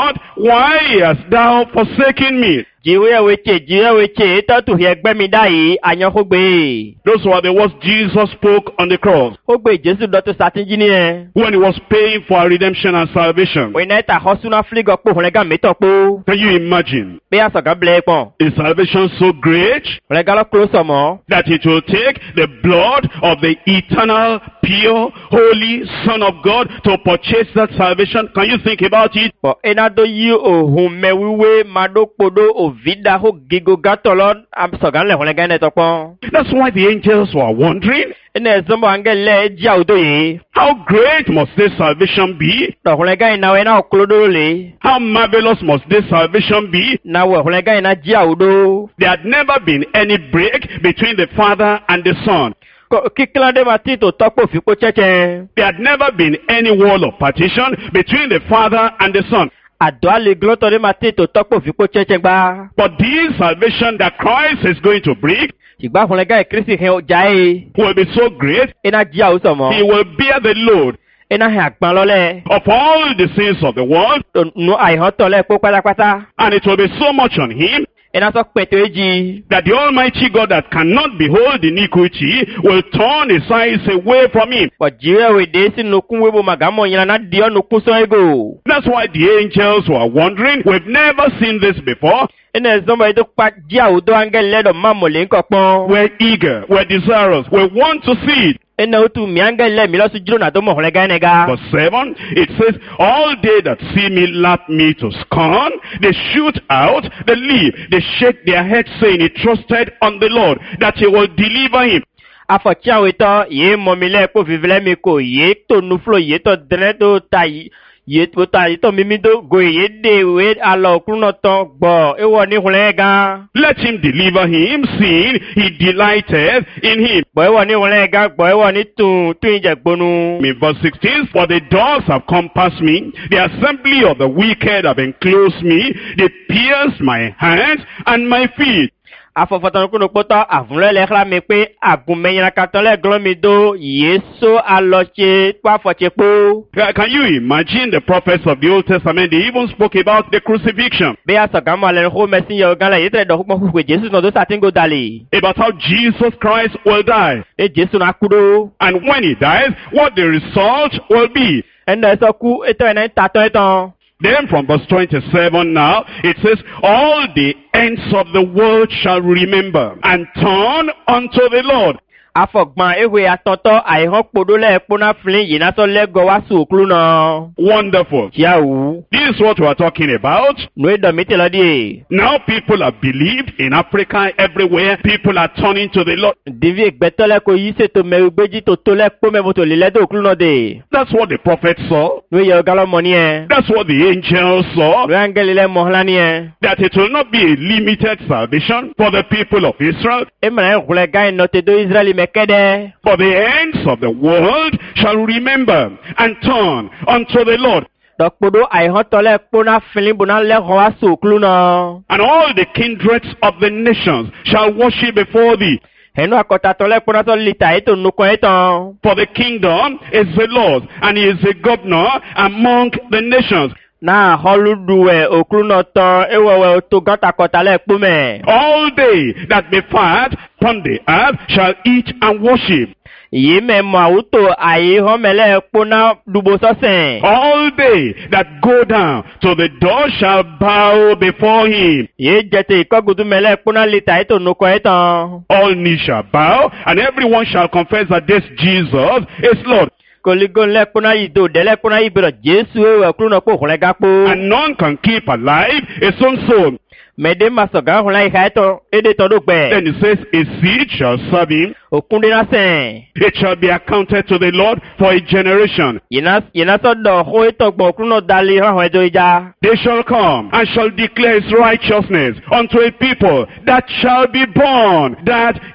God, why hast thou forsaken me? Jiwe weche tatu hiegbe mi dai anyo hogbe. Those were the words Jesus spoke on the cross Hogbe Jesu dotu satinjini e. when he was paying for our redemption and salvation. We na ta hosuna fligo po holega metokpo. Can you imagine? Be asoga ble pon. Is salvation so great Holega lo close mo. that it will take the blood of the eternal, pure, holy Son of God to purchase that salvation? Can you think about it? Bo enado yi ohun mewiwe madokpodo ovida ho gigo gatolon amsoga le holega netokpon. That's why the angels were wondering, Ene zombo angele ja udoye. how great must this salvation be? Do holega ina we na oklodo le. How marvelous must this salvation be? Na we holega ina ja udo. There had never been any break between the Father and the Son. Kiklande mati to tokpo fipo cheche. There had never been any wall of partition between the Father and the Son. Adwa le gloto de mati to tokpo fipo cheche gba. But this salvation that Christ is going to bring Igba holega Kristi he jai. will be so great, Ina ja usomo. he will bear the load Ina he agban lole. of all the sins of the world, No aiho tole po patapata. and it will be so much on him Ina so peto eji. that the Almighty God that cannot behold iniquity will turn his eyes away from him. But jiwe we desi nukun webo magamo yina na dio nukun so ego. That's why the angels were wondering, we've never seen this before. Ina zombo edo pa jia udo angele do mamole nkokpon. We're eager, we're desirous, we want to see it. Ina utu mi angele mi lo su jiro na do mo holega nega. Verse 7, it says, all they that see me laugh me to scorn, they shoot out, they leave, they shake their heads saying he trusted on the Lord, that he will deliver him. Afọchi aweto ye momile po vivile mi ko ye to nuflo ye to dredo tai ye to tai to mimido go ye de we alo kuno to gbo ewo ni hulega. Let him deliver him, seeing he delighted in him. Bo ewo ni hulega gbo ewo ni tun ijegbonu. In verse 16, for the dogs have compassed me, the assembly of the wicked have enclosed me, they pierced my hands and my feet. Afọfọtọ kuno poto avunle le khla me pe agunmeyira katole glomido yeso aloche pa fochepo. Can you imagine the prophets of the Old Testament? They even spoke about the crucifixion. Be asogamo le ho mesin yo gala yetre do mo fu Jesu no do satingo dali. About how Jesus Christ will die. E Jesu na kudo. And when he dies, what the result will be. Enda so ku eto ena tato eton. Then from verse 27 now, it says, all the ends of the world shall remember and turn unto the Lord. Afọgbọn ewe atọtọ àìhàn podolẹ ekpona filin yìí náà sọ lẹgọ wá sí òkúlù náà. Wonderful. Tíyàwó. This is what we are talking about. Nùé dọ̀mí tẹ̀lọ́ díẹ̀. Now people have believed in Africa, everywhere. People are turning to the Lord. Divi ìgbẹ́tọ́lẹ̀ kò yí ṣètò mẹ́rin gbéjì tó tó lẹ́kpọ́ mẹ́fọ́ tó lè lẹ́dọ̀ òkúlù náà dé. That's what the prophet saw. Nùé yẹ ọ̀gá lọ́mọ ní ẹ. That's what the angels saw. Nùé áńgẹ́lì lẹ́ mọ̀ọ́lá ní ẹ. That it will not be a limited salvation for the people of Israel. Emìnà ìkúlẹ̀ gáyìn náà tẹ̀ dó Israẹli mẹ́kẹ́dẹ́. For the ends of the world shall remember and turn unto the Lord. Dọ̀kpodo àìhàn tọ́lẹ̀ ekpona filin bùnà lẹ́kọ̀ọ́ wá sí òkúlù náà. And all the kindreds of the nations shall worship before thee. Ẹnu àkọ́tà tọ́lẹ̀ ekpona tọ́ lita ètò nukọ̀ ètò. For the kingdom is the Lord, and he is a governor among the nations. Na holuduwe okruno to ewewe to gata kotale ekpume. All they that be fat upon the earth shall eat and worship. Yi me mauto ayi homele ekpuna dubo sosen. All they that go down to the door shall bow before him. Yi jete ikogudu mele ekpuna lita ito nuko etan. All knees shall bow, and everyone shall confess that this Jesus is Lord. Koligon lekpuna yido de lekpuna ibiro Jesu ewe okruno po hulegapo. And none can keep alive his own soul. Mede masoga hula ikaeto ede todukbe. Then it says, a seed shall serve him. Okunde na sen. It shall be accounted to the Lord for a generation. Yina so do ho ito gbo okruno dali ho edo ija. They shall come and shall declare his righteousness unto a people that shall be born, that he has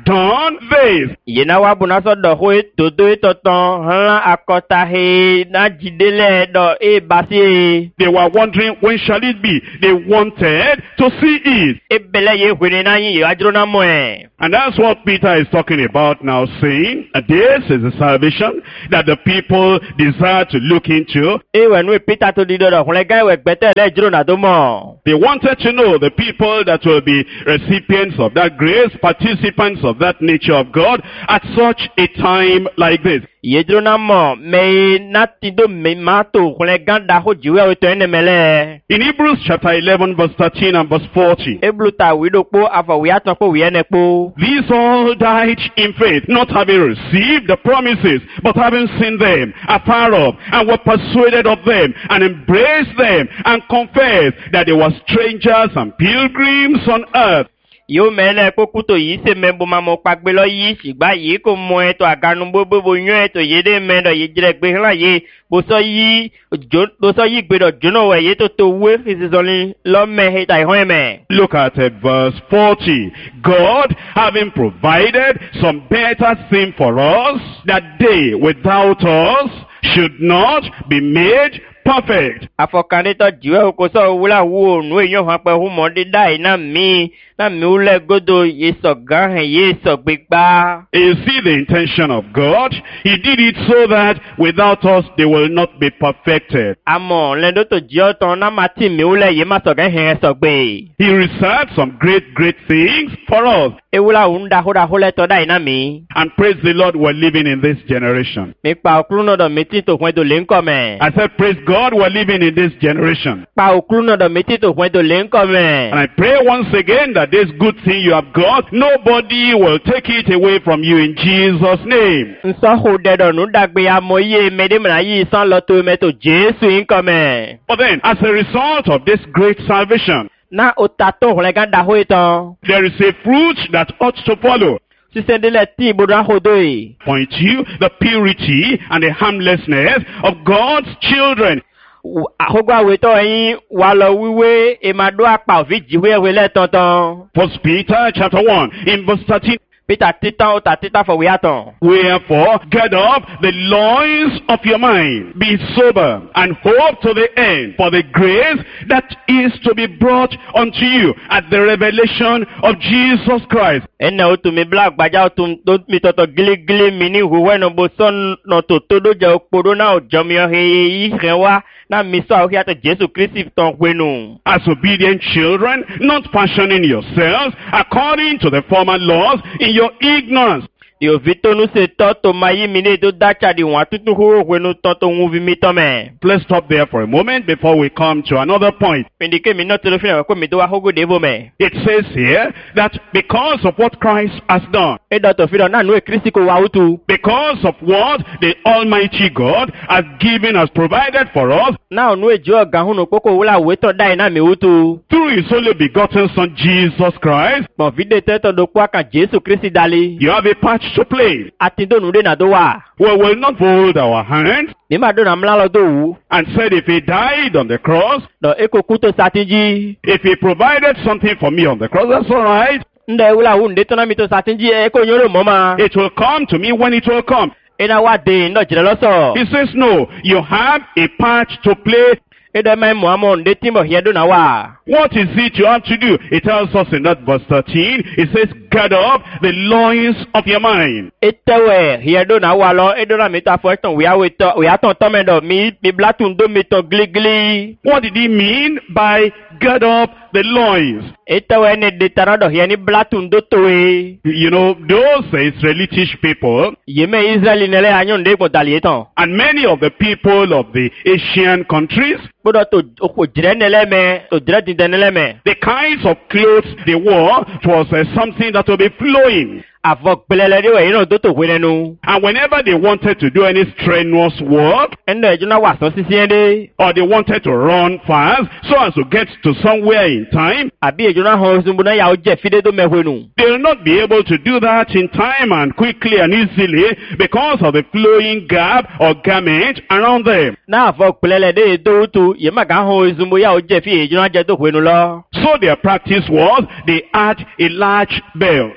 done this. Yena wa buna so do ho todo itoton han akota he na jidele do e basi. They were wondering, when shall it be? They wanted to see it. Ebele ye hwene na yin yo ajro na mo e. And that's what Peter is talking about now, saying that this is the salvation that the people desire to look into. E we nu Peter to di do hwene ga we gbete le jro na do mo. They wanted to know the people that will be recipients of that grace, participants of that nature of God at such a time like this. Yedro na mo me na tido me mato hwene ganda ho jiwe o to ene mele. In Hebrews chapter 11 verse 13 and verse 14. Ebluta wido po afa wi atan po wi ene po. These all died in faith, not having received the promises, but having seen them afar off, and were persuaded of them, and embraced them, and confessed that they were strangers and pilgrims on earth. Yo mele ko kuto yi se membo mamo pagbe lo yi sigba yi ko mo eto aganu bobo bo yan eto yede mendo yi jire gbe la yi bo so yi gbe do jono we yi to we physically lo me he tai hon me. Look at verse 40. God, having provided some better thing for us, that they without us should not be made perfect. Afokane to jiwe okoso wula wo nu eyan han pe hu mo de dai na mi ule godo yeso gan yeso gbigba. You see the intention of God. He did it so that without us they will not be perfected. Amo le do to jio ton na mati mi ule ye ma so gan he so gbe. He reserved some great things for us. Ewula unda hoda hole to dai na mi. And praise the Lord, we're living in this generation. Mi pa okruno do meti to hwen do lenko me. I said praise God, we're living in this generation. Pa okruno do meti to hwen do lenko me. And I pray once again that this good thing you have got, nobody will take it away from you in Jesus' name. Nso ho de do nu dagbe amoye mede mra yi san lo to me to Jesu inko me. But then, as a result of this great salvation, na otato hole ganda ho itan. There is a fruit that ought to follow. Point you the purity and the harmlessness of God's children. First Peter chapter 1 in verse 13. Wherefore, get up the loins of your mind, be sober, and hope to the end for the grace that is to be brought unto you at the revelation of Jesus Christ. As obedient children, not fashioning yourselves according to the former laws in your ignorance. Let's stop there for a moment before we come to another point. It says here that because of what Christ has done, because of what the Almighty God has given us, provided for us, through His only begotten Son Jesus Christ, you have a part to play. We will not fold our hands and said, if He died on the cross, if He provided something for me on the cross, that's all right. It will come to me when it will come. He says, no, you have a part to play. What is it you have to do? It tells us in that verse 13, it says, get up the loins of your mind. What did he mean by get up the loins? You know, those Israelitish people, and many of the people of the Asian countries, the kinds of clothes they wore was something that will be flowing. And whenever they wanted to do any strenuous work, or they wanted to run fast so as to get to somewhere in time, they will not be able to do that in time and quickly and easily because of the flowing garb or garment around them. So their practice was they had a large belt.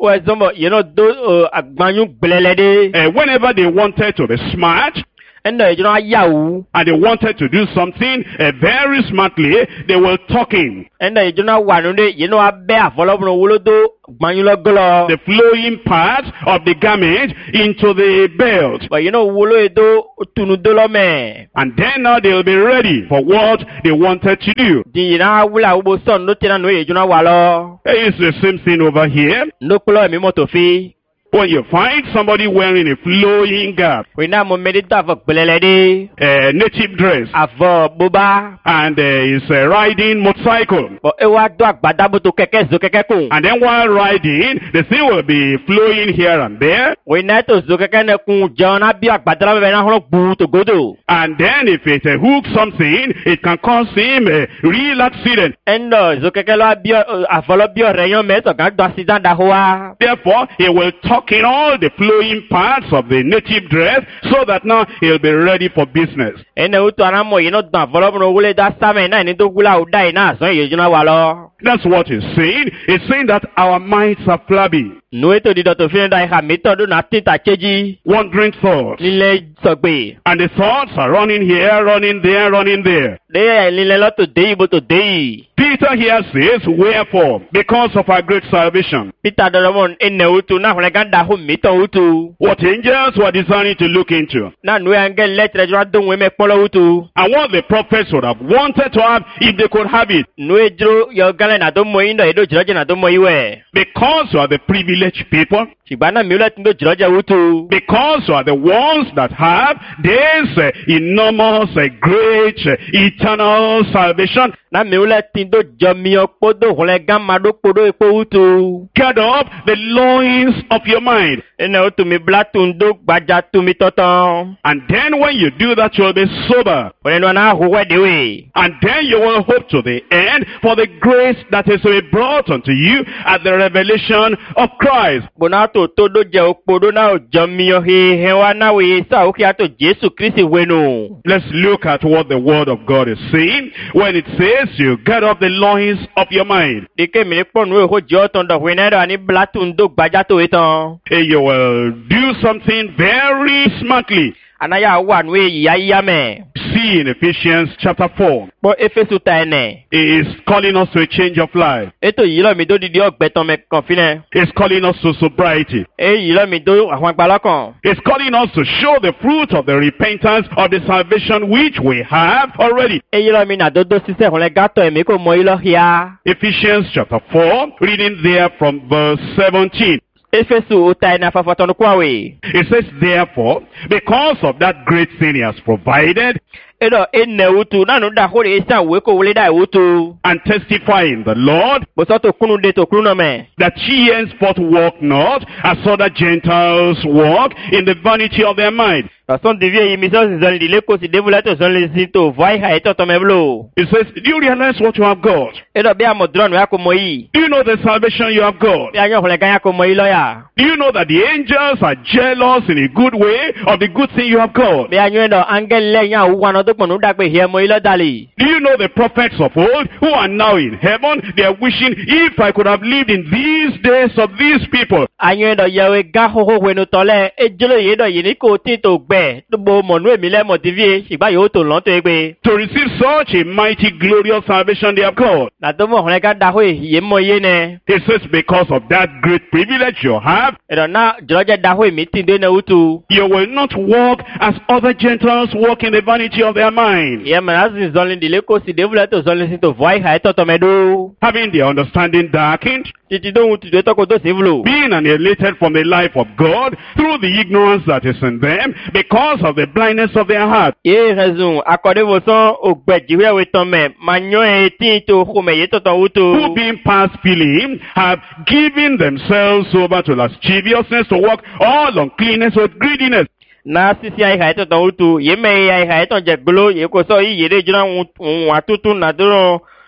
Wa zombo yeno do agbanyu gbelelede. Whenever they wanted to be smart, Endo ejuna yawu. and they wanted to do something very smartly, they were talking. Endo ejuna wanunde yeno abe afolobuno wolodo agbanyu logolo. The flowing part of the garment into the belt. But wolo edo tunudolome. And then now they'll be ready for what they wanted to do. Di na wula ubo son no tina no ejuna walo. It's the same thing over here. No klo mi moto fi. When you find somebody wearing a flowing garb, We na mo medita avo gbelelede. a native dress, Avo boba. and is riding motorcycle. But ewa do agbada boto keke zo keke kun. And then while riding, the thing will be flowing here and there. We na to zo keke ne kun jona bi agbada la be na hono bu to godo. And then if it hooks something, it can cause him a real accident. Endo zo keke la bi avolo bi reyon me to kan do accident da hoa. Therefore, he will tuck in all the flowing parts of the native dress so that now he'll be ready for business. Ene uto anamo yino do avolo no wule da same na ni to gula udai na so yejuna walo. That's what he's saying. He's saying that our minds are flabby, No eto di to fin da ha mi to do na tinta cheji. wandering thoughts. Lile sogbe. And the thoughts are running here, running there, running there. De lile lo to dei bo to dei. Peter here says, wherefore, because of our great salvation, Peter Doromon ene utu na hole ganda hu mi to utu. what angels were desiring to look into, Na nu angel letre jwa do we me polo utu. and what the prophets would have wanted to have if they could have it. Nu ejro yo gale na do mo indo edo jroje na do mo iwe. Because you are the privileged people, Shibana mi ule tindo jroje utu. because you are the ones that have this enormous, great, eternal salvation, Na mi ule tindo jomi okpodo hole gamma do podo epo utu. gird up the loins of your mind. Ene utu mi blatundo gbaja tu mi toton. And then when you do that, you'll be sober. Ole no na huwe dewe. And then you will hope to the end for the grace that is to be brought unto you at the revelation of Christ. Bona to todo je okpodo na o jomi o he wa na we sa o ki ato Jesu Kristi wenu. Let's look at what the Word of God is saying when it says you gird up the loins of your mind. Dike mi po nu ho je oton do hwe na do ani blatundo gbaja to etan. You will do something very smartly. Anaya wa nu ya me. See in Ephesians chapter 4. Po Efesu ta ene. He is calling us to a change of life. Eto yi lo mi do didi ogbeton me confine. He's calling us to sobriety. Yi lo mi do awon agbalokan. He's calling us to show the fruit of the repentance of the salvation which we have already. Yi lo mi na dodo sise hole gato emi ko mo ilo hia. Ephesians chapter 4, reading there from verse 17. Efesu uta ina fafatonu kwawe. It says, therefore, because of that great thing he has provided, Edo ene utu nanu da hore isa we ko wole da utu. and testify in the Lord, Boso to kunu de to kunu me. that ye henceforth walk not as other Gentiles walk in the vanity of their mind. Son devie yi mission si zon li le ko si devula to zon le sinto vai ha eto to meblo. It says, do you realize what you have got? Edo be amodron we ako moyi. Do you know the salvation you have got? Be anyo hole ganya ko moyi lo ya. Do you know that the angels are jealous in a good way of the good thing you have got? Be anyo ndo angel le nya u wan odo ponu da pe he moyi lo dali. Do you know the prophets of old who are now in heaven? They are wishing, if I could have lived in these days of these people. Anyo ndo yewe ga ho ho we no tole ejolo ye do yini ko ti to gbe. To bo monu emi le mo TV sigba yo to lon to egbe. To receive such a mighty, glorious salvation they have got. Na to mo hole ga da ho ye mo ye ne. It says, because of that great privilege you have, Edo na joroje da ho mi tin de na utu. you will not walk as other Gentiles walk in the vanity of their mind, Ye man azin zonlin di le ko si devula to zonlin sinto vai ha eto to medo. having their understanding darkened, Titi do utu de to ko to sivlo. being annihilated from the life of God through the ignorance that is in them, because of the blindness of their heart. Ye raison akode vo son ogbejiwe we ton me manyo e tin to ko me ye to Who utu. being past feeling have given themselves over to lasciviousness, to walk all uncleanness with greediness. Na sisi ai ha eto to utu ye me ai ha eto je glo ye ko so yi ye de jina un atutu na duro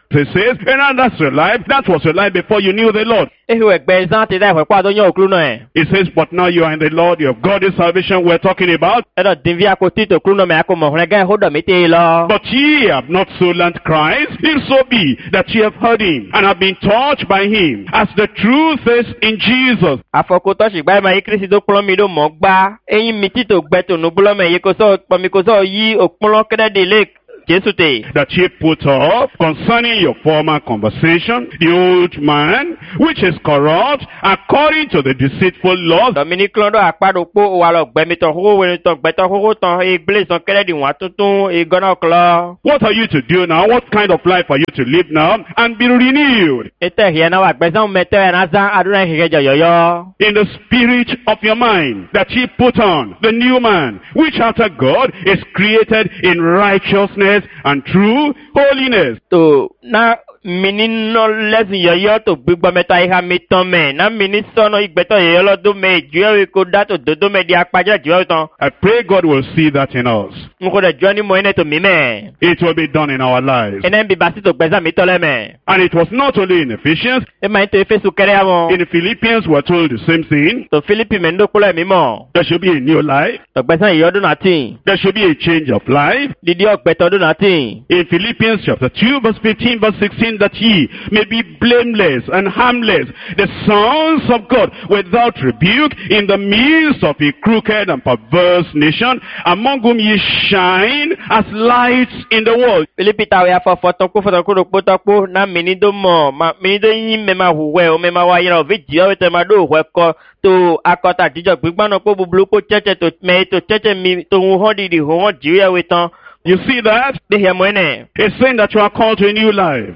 He says, and that's your life. That was your life before you knew the Lord. Ehu egbe zan ti da ihwe kwa do yan okru no e. He says, but now you are in the Lord. You have got the salvation we're talking about. Edo dinvi akoti to okru no me akomo hore gan hodo mi te lo. But ye have not so learned Christ. If so be that ye have heard him and have been taught by him, as the truth is in Jesus. Afokoto shigba ma yi Kristi do plo mi do mo gba. Eyin mi ti to gbe to no bulo me yi ko so pomi ko so yi okpolo kede de le Jesu te. That ye put off concerning your former conversation, the old man, which is corrupt, according to the deceitful laws. Dominic Londo akpado po wa lo gbe mi to ho we to gbe to ho ton e gle son kede di wan tuntun e gona klo. What are you to do now? What kind of life are you to live now? And be renewed. Ete hie na wa gbe zan mete na zan aduna hige yoyo. In the spirit of your mind, that ye put on the new man, which after God is created in righteousness and true holiness. To na mini no lesin yoyo to gbigbo meta iha mi ton me na mini sono igbeto yoyo lo do me juwe ko da to dodo me di apaja juwe ton. I pray God will see that in us. Nko de joni mo ene to mi me. It will be done in our lives. Ene bi basi to gbeza mi tole me. And it was not only in Ephesians. E ma into Efesu kere awon. In Philippians we're told the same thing. To Philippi me ndo kulo mi mo. There should be a new life. To gbeza yodo na tin. There should be a change of life. Didi ogbeto do na tin. In Philippians chapter 2 verse 15 verse 16, that ye may be blameless and harmless, the sons of God, without rebuke, in the midst of a crooked and perverse nation, among whom ye shine as lights in the world. Philippi tawe afo fotonku do potopo na mini do mo ma mini do yin me ma huwe o me ma wa yin o viji o te ma do hwe ko to akota jijo gbigba no po bubulu ko cheche to me to cheche mi to ho di ho jiwe we tan. You see that? It's saying that you are called to a new life.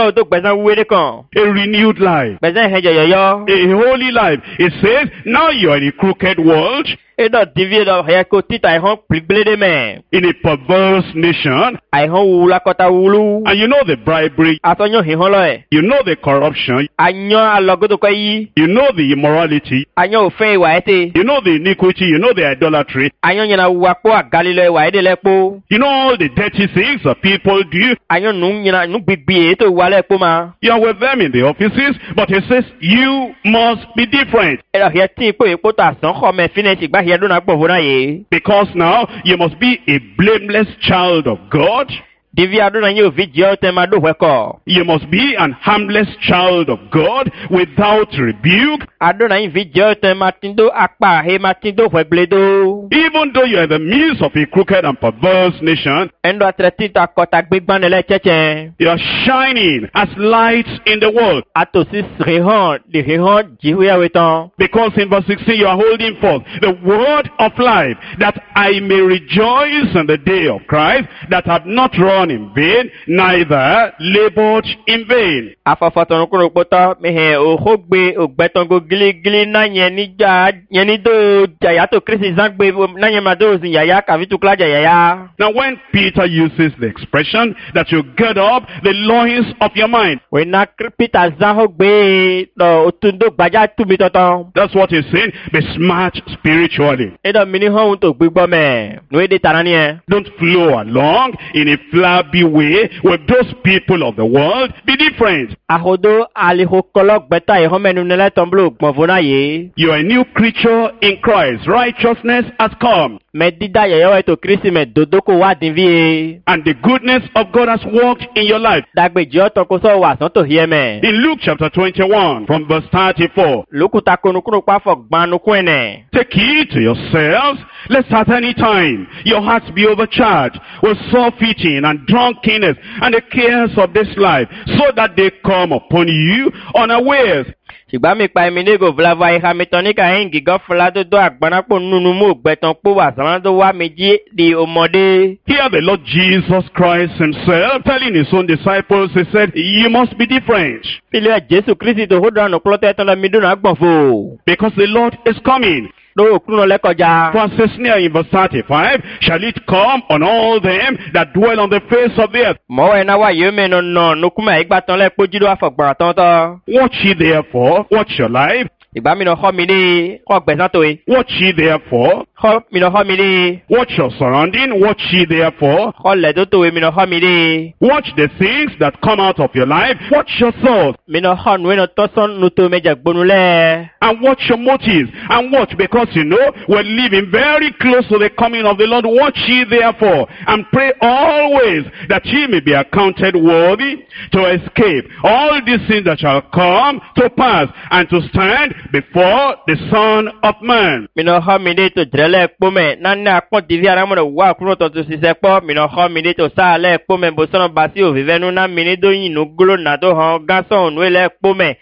A renewed life. A holy life. It says, now you are in a crooked world. In a perverse nation. And you know the bribery. You know the corruption. You know the immorality. You know the iniquity. You know the idolatry. You know all the dirty things that people do. You are with them in the offices, but it says you must be different. Because now you must be a blameless child of God. You must be an harmless child of God without rebuke. Even though you are in the midst of a crooked and perverse nation, you are shining as lights in the world. Because in verse 16 you are holding forth the word of life, that I may rejoice in the day of Christ, that have not run in vain, neither labored in vain. Now when Peter uses the expression that you get up the loins of your mind, that's what he's saying. Be smart spiritually. Don't flow along in a flabby way with those people of the world. Be different. You are a new creature in Christ. Righteousness has come. And the goodness of God has worked in your life. In Luke chapter 21 from verse 34. Take heed to yourselves, lest at any time your hearts be overcharged with surfeiting and drunkenness and the cares of this life, so that they come upon you unawares. Hear the Lord Jesus Christ himself telling his own disciples, he said, you must be different. Because the Lord is coming. For says near in verse 35, shall it come on all them that dwell on the face of the earth? Watch ye therefore, watch your life. Watch ye therefore, Ho mi no ho mi de. Watch your surrounding, watch ye therefore. Ho le do to mi no ho mi de. Watch the things that come out of your life. Watch your thoughts. Mi no ho nu no to son nu to me jagbonu le. And watch your motives. And watch, because you know we're living very close to the coming of the Lord. Watch ye therefore, and pray always that ye may be accounted worthy to escape all these things that shall come to pass, and to stand before the Son of Man. Mi no ho mi de to drele po me. Na na ko di ara mo wa kuro to si se po. Mi no ho mi de to sa le po me bo sono basi o vivenu na mi ni do yin no glo na do ho gason no le po me.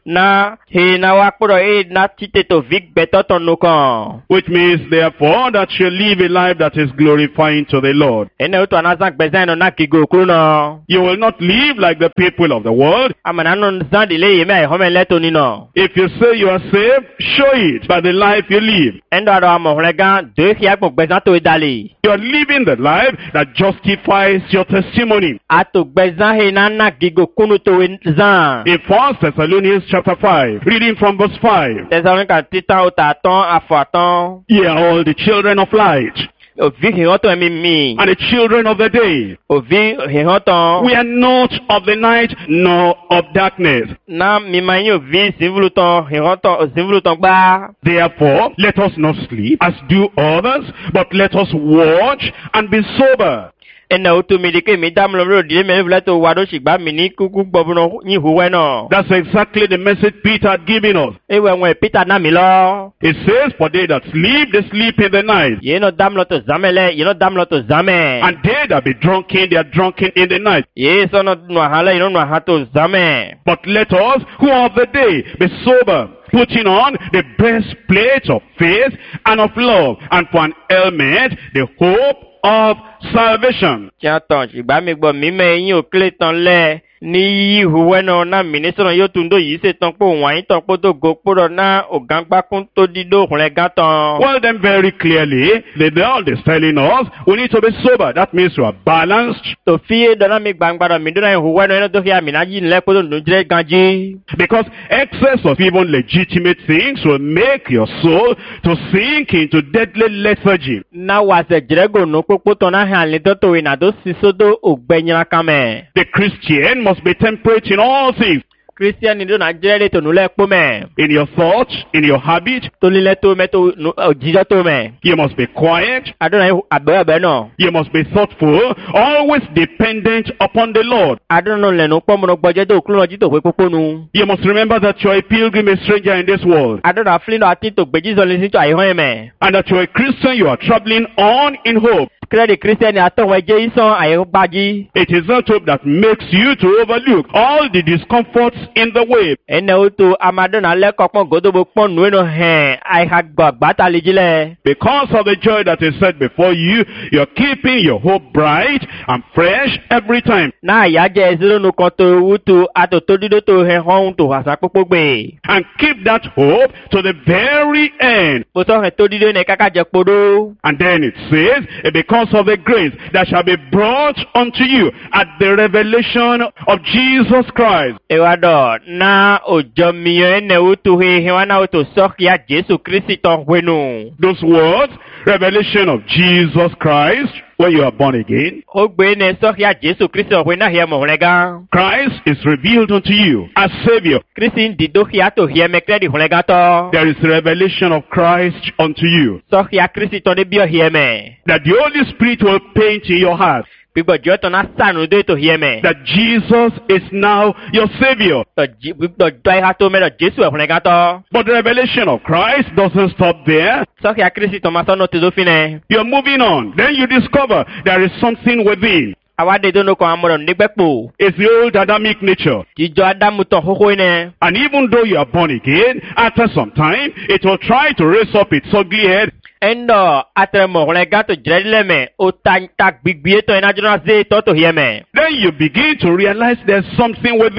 Na he na wa kuro na tite to vik beto to no kan. Which means therefore that you live a life that is glorifying to the Lord. Ene o to anazan gbezan no na kigo kuro no. You will not live like the people of the world. Amana no zan dile ye me ho me leto ni no. If you say you are saved, show it by the life you live. Endo ado amo hlegan de khia gbo gbezan to idali. You are living the life that justifies your testimony. Ato gbezan he na na kigo kunu to zan. In 1 Thessalonians chapter 5, reading from verse 5. Thessalonica titan o ta ton afaton. Ye are all the children of light, O vi hihoto mi. and the children of the day. O vi hihoto. We are not of the night, nor of darkness. Na mi manyi o vi sinvuluton hihoto o sinvuluton gba. Therefore, let us not sleep as do others, but let us watch and be sober. Ene o to mi dike mi dam lo dile me vle to wado shigba mi ni kuku gbobuno yin huwe no. That's exactly the message Peter had given us. Ewe won Peter na mi lo. It says, for they that sleep, they sleep in the night. Ye no dam lo to zamele, ye no dam lo to zame. And they that be drunken, they are drunken in the night. Ye so no hala ye no ha to zame. But let us, who are of the day, be sober, putting on the breastplate of faith and of love, and for an helmet, the hope of salvation. Chaton shigba mi gbo mi me yin o kle tan le. Ni huwe no na ministro yo tundo yi se tan po wan tan po to go poro na ogangba kun to dido hunle gatan. Well then, very clearly, the world is telling us we need to be sober. That means you are balanced. To fie do na mi gbangbara mi do na huwe no do hia mi na yin le ko do nujre ganji. Because excess of even legitimate things will make your soul to sink into deadly lethargy. Na wa se jirego no popo to na han le do to ina do sisodo ogbenyara kame. The Christian must be temperate in all things. Christian ni do na jere to no le po me. In your thoughts, in your habit, To li le to me to no jijo to me. you must be quiet. Adona abe no. You must be thoughtful, always dependent upon the Lord. Adona le no po mo no gboje do kulu ji to pe popo nu. You must remember that you are a pilgrim, a stranger in this world. Adona flin do atin to gbeji so le sin to ai hon me. And that you are a Christian, you are traveling on in hope. Credit Christian aton we je ison ai gbaji. It is that hope that makes you to overlook all the discomforts in the way. Ene o to amadona le kokon godobo pon nu no hen ai ha gbata lejile. Because of the joy that is set before you, you are keeping your hope bright and fresh every time. Na ya je zero no kon to wutu ato to dido to hen hon to hasa popogbe. And keep that hope to the very end. Bo so hen to dido ne kaka je podo. And then it says, because of the grace that shall be brought unto you at the revelation of Jesus Christ. Ewado na ojo mi ene wutu he wana wutu sokia Jesu Kristi ton wenu. Those words, revelation of Jesus Christ, when you are born again, Ogbe ne sokia Jesu Kristi wena he mo lega. Christ is revealed unto you as Savior. Kristi dido hia to he me kredi lega to. There is revelation of Christ unto you, Sokia Kristi to de bio he me. that the Holy Spirit will paint in your heart Bigbo jo to na sanu de to he me. that Jesus is now your Savior. To doi ha to me do Jesu lega to. But the revelation of Christ doesn't stop there. Sokia Kristi to masono to do fine. You're moving on. Then you discover there is something within. Awade do no ko amoro nigbepo. It's the old Adamic nature. Jijo Adamu to hoho ne. And even though you are born again, after some time, it will try to raise up its ugly head. Endo atremo lega to jredile me o tak bigbie to ena jona ze to he me. Then you begin to realize there's something within.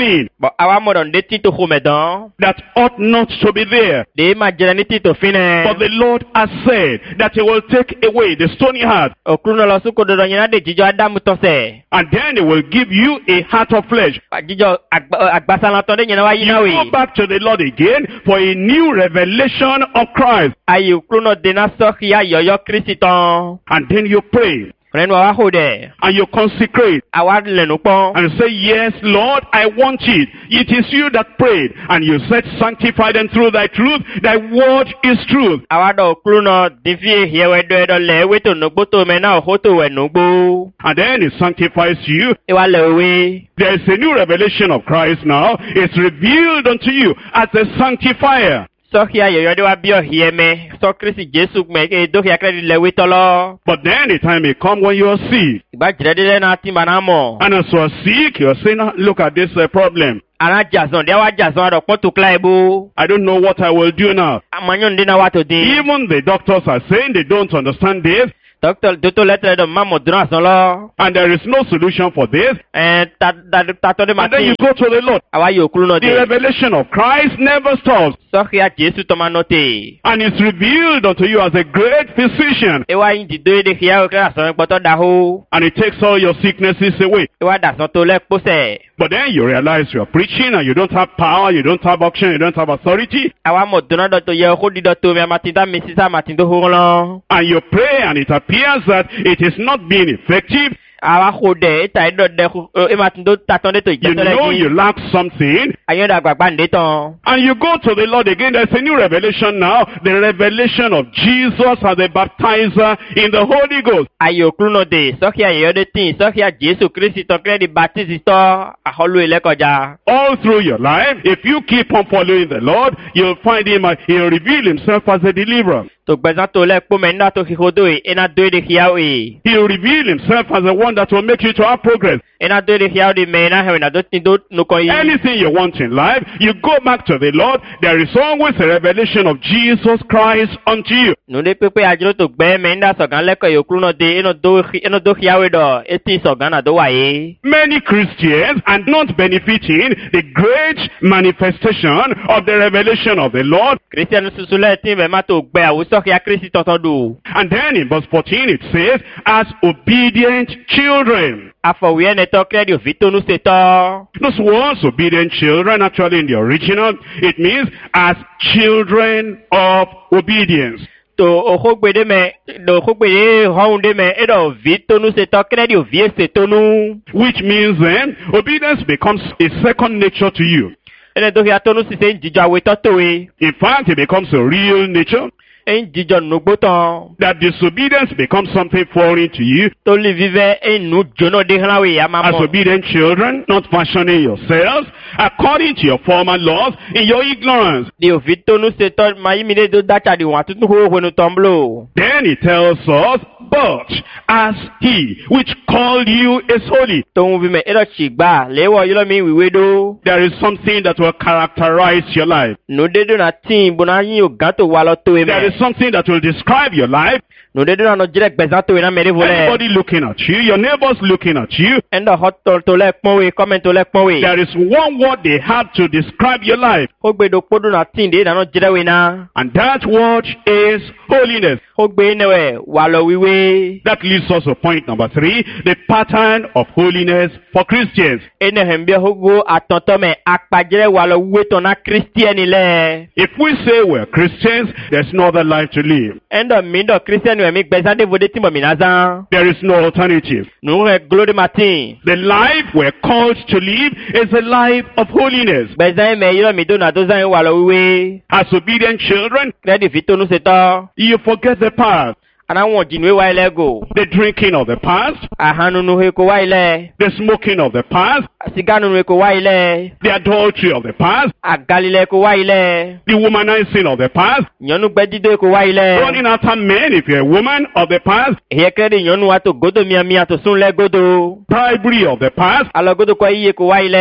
Bon, awa modon de tito humedan. that ought not to be there. De ma jere ni tito fine. But the Lord has said that he will take away the stony heart, Okruno lo suko dodo nyina de jijo adamu tose. and then he will give you a heart of flesh. Jijo agbasalanton de nyina wa You yina we. go back to the Lord again for a new revelation of Christ, Ayi okruno de na soki ya yoyo Kristiton. and then you pray Renu awa hode. and you consecrate Awa lenu pon. and say, yes, Lord, I want it. It is you that prayed, and you said, sanctify them through thy truth. Thy word is truth. Awa do okruno difi hewe do edo lewe to nugbo to mena ohoto we nugbo. And then it sanctifies you. Ewa lewe. There is a new revelation of Christ now. It's revealed unto you as a sanctifier. Soki ya yoyo de wa bio hieme. So Kristi Jesu me do ya kredi lewe tolo. But then the time may come when you are sick. Iba jire de na timba na mo. And as you are sick, you are saying, look at this problem. Ana jason de wa jason ado pon klaibu. I don't know what I will do now. Amanyon de na wa to di. Even the doctors are saying they don't understand this, Doctor doto letre do mamo dran son lo. and there is no solution for this. Ta to de And then you mati. go to the Lord. Awa yo okruno The de. revelation of Christ never stops, Soki ya Jesu to manote. and it's revealed unto you as a great physician, Ewa yin di do de hiya o kra son gboto da ho. and it takes all your sicknesses away. Ewa da son to le pose. But then you realize you are preaching and you don't have power, you don't have action, you don't have authority, Awa mo dona do to ye ho di do to me matinda misisa matindo ho lo. and you pray and it appears that it is not being effective. Awa ho de ta do de e matindo tatonde to You jesele know ji. you lack something, Ayo da gbagba nde ton. and you go to the Lord again. There's a new revelation now, the revelation of Jesus as the baptizer in the Holy Ghost. Ayo okruno de. Soki ya yo de tin. Soki ya Jesu Kristi to kredi baptisi to. Aholu ile koja. All through your life, if you keep on following the Lord, you'll find him, he'll reveal himself as a deliverer. To gbezan to le po me na to hihodo e. Ena do de hiya we. He'll reveal himself as the one that will make you to have progress. Ena do de hiya de me na he na do tin do no kon yi. Anything you want in life, you go back to the Lord. There is always a revelation of Jesus Christ unto you. No de pepe ajiro to gbe me nda sogan le ko yo okruno de eno do hiya we do. Eti sogan na do wa ye. Many Christians are not benefiting the great manifestation of the revelation of the Lord. Christian susule tin be ma to gbe awuso ya Kristi tonton do. And then in verse 14 it says, as obedient children. Afowie ne to kredi o vitonu se to. Those words, obedient children, actually in the original, it means as children of obedience. To ohogbede me do ohogbede hounde me edo vitonu se to kredi o vie se tonu. Which means then, obedience becomes a second nature to you. Ene do ya tonu si se njijo awe to towe. In fact, it becomes a real nature. Njijo nugbo ton. That disobedience becomes something foreign to you. To li vive enu jono de hlanwe ya As mamo. obedient children, not fashioning yourselves according to your former laws in your ignorance. Di o vitonu se to mayimide do dacha di wan tutu ho honu tomblo. Then he tells us, but as he which called you is holy. To vi me edo chigba lewo yilo mi wiwe do. There is something that will characterize your life. No de do na tin bona yin o ganto wa lo towe There me. is something that will describe your life. No de do na no jire gbezan towe na mere vole. Everybody looking at you, your neighbors looking at you. Endo hot to le pon we comment to le pon we. There is one word they have to describe your life. Ogbe do podo na tin de na no jire we na. And that word is holiness. Ogbe newe wa lo wiwe. That leads us to point number 3, the pattern of holiness for Christians. Ene hembe hogo atonto me akpajire wa lo wiwe to na Christian le. If we say we're Christians, there's no other life to live. Endo mindo Christian we mi gbezan de vode timo minazan. There is no alternative. No re glory matin. The life we're called to live is a life of holiness. Gbezan me yiro mi do na do zan wa lo wiwe. As obedient children, Kredi vitonu se to. you forget the past, Ana won jinwe wa ile go. the drinking of the past, Ahanu nu he ko wa ile. the smoking of the past, Siganu nu ko wa ile. the adultery of the past, Agalile ko wa ile. the womanizing of the past, Nyonu gbedido ko wa ile. running after men if you're a woman of the past, He kredi nyonu wa to godo miamia to sun le godo. bribery of the past, Alo godo ko iye ko wa ile.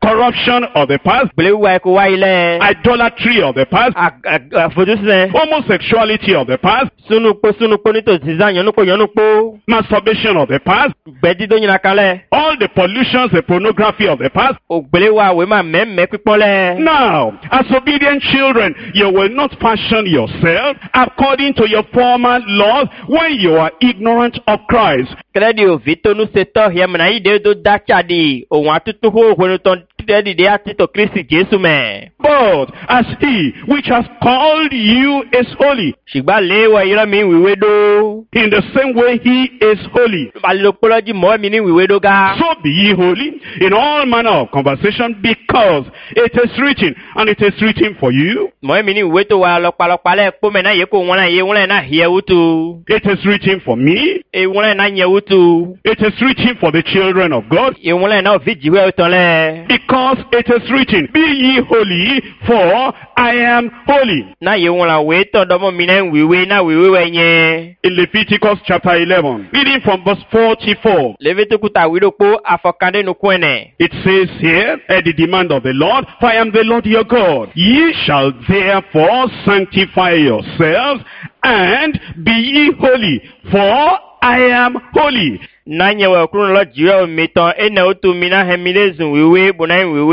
corruption of the past, Gbelewa eko wa ile. idolatry of the past, Afojúsùn. homosexuality of the past, Sunukpo nítòsí zan yànnúkpo. masturbation of the past, Gbẹ̀dídó yìnyín kalẹ̀. all the pollutions, the pornography of the past. Ògbelewa àwẹ̀ máa mẹ́mẹ́ pípọ́n lẹ̀. Now, as obedient children, you will not fashion yourself according to your former laws when you are ignorant of Christ. Kẹ́lẹ́dì òfin tónú ṣe tọ́ ìyẹ́mìnà yìí dé tó dá jáde òun àtúntò hóhónú tán dìde àtìtò Kristi Jésù mẹ́. But as he which has called you is holy, Ṣùgbọ́n léwọ̀ ìrọ́ mi wíwé dó. in the same way he is holy, Balùpọ̀lọ́jì mọ́ mi ní wíwé dó ga. so be ye holy in all manner of conversation, because it is written, and it is written for you. Mọ́ mi ní wíwé tó wà lọ́pàlọpàá lẹ́ kó mẹ́ náà yẹ kó wọn náà yẹ wọn náà yẹ wútu. It is written for me. Wọn náà yẹ wútu. It is written for the children of God. Wọn náà fi jìwé ọ̀tọ̀ lẹ̀. Because it is written, be ye holy, for I am holy. Náà yẹ wọn là wé tọ́ dọ́mọ mi náà wíwé náà wíwé wẹ̀ yẹn. In Leviticus chapter 11, reading from verse 44. Levitukuta widokpo afọkande nukwene. It says here, at the demand of the Lord, for I am the Lord your God. Ye shall therefore sanctify yourselves, and be ye holy, for I am holy. Nanye wa kurun lo jiwe o mitan ene otu mina hemilezun wiwe bunayin wiwe.